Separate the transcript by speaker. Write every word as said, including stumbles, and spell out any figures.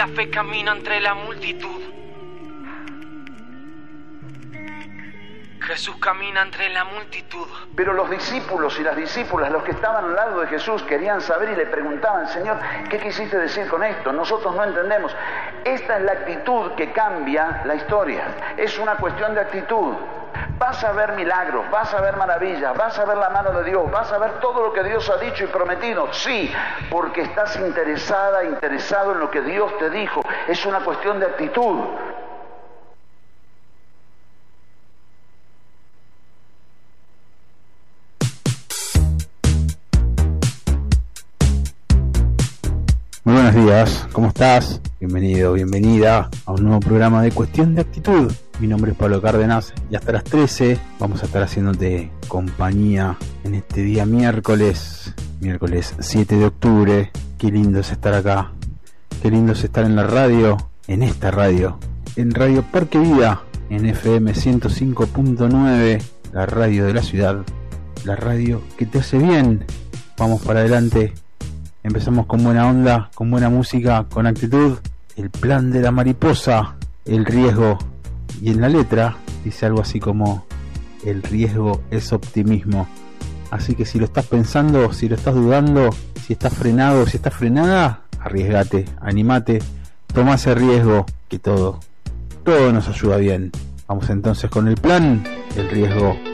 Speaker 1: La fe camina entre la multitud. Jesús camina entre la multitud.
Speaker 2: Pero los discípulos y las discípulas, los que estaban al lado de Jesús, querían saber y le preguntaban: Señor, ¿qué quisiste decir con esto? Nosotros no entendemos. Esta es la actitud que cambia la historia. Es una cuestión de actitud. Vas a ver milagros, vas a ver maravillas, vas a ver la mano de Dios, vas a ver todo lo que Dios ha dicho y prometido. Sí, porque estás interesada, interesado en lo que Dios te dijo. Es una cuestión de actitud.
Speaker 3: Muy buenos días, ¿cómo estás? Bienvenido, bienvenida a un nuevo programa de Cuestión de Actitud. Mi nombre es Pablo Cárdenas y hasta las trece vamos a estar haciéndote compañía en este día miércoles, miércoles siete de octubre. Qué lindo es estar acá, qué lindo es estar en la radio, en esta radio, en Radio Parque Vida, en F M ciento cinco punto nueve, la radio de la ciudad, la radio que te hace bien. Vamos para adelante. Empezamos con buena onda, con buena música, con actitud. El plan de la mariposa, el riesgo. Y en la letra dice algo así como: el riesgo es optimismo. Así que si lo estás pensando, si lo estás dudando, si estás frenado, si estás frenada, arriesgate, animate, toma ese riesgo, que todo, todo nos ayuda bien. Vamos entonces con el plan, el riesgo